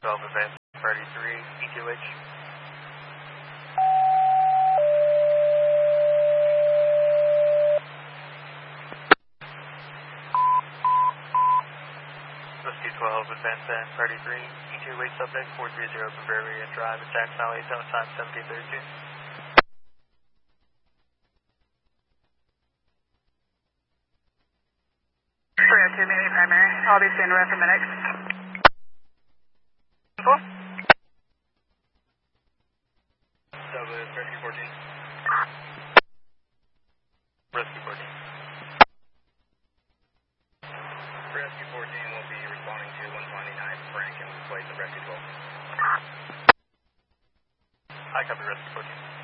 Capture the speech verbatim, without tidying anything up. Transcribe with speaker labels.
Speaker 1: twelve, advance thirty-three, E Q H. Rescue twelve, advance thirty-three, E two H subject four three zero Bavarian Drive, attack Valley, zone time seventeen thirty-two.
Speaker 2: three oh two, meet me primary. I'll be standing by for minutes. Cool.
Speaker 1: Double Rescue fourteen. Rescue fourteen. Rescue fourteen will be responding to one twenty-nine Frank in place of Rescue twelve. I copy Rescue fourteen.